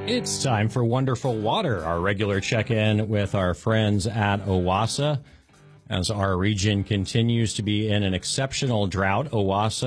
It's time for Wonderful Water, our regular check-in with our friends at OWASA. As our region continues to be in an exceptional drought, OWASA